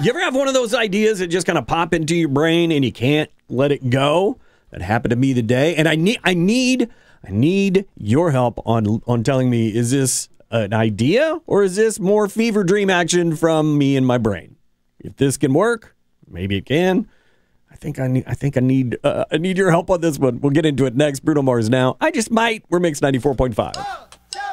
You ever have one of those ideas that just kind of pop into your brain and you can't let it go? That happened to me today, and I need your help on telling me, is this an idea or is this more fever dream action from me and my brain? If this can work, maybe it can. I think I need your help on this one. We'll get into it next. Bruno Mars now. I Just Might. We're Mix 94.5.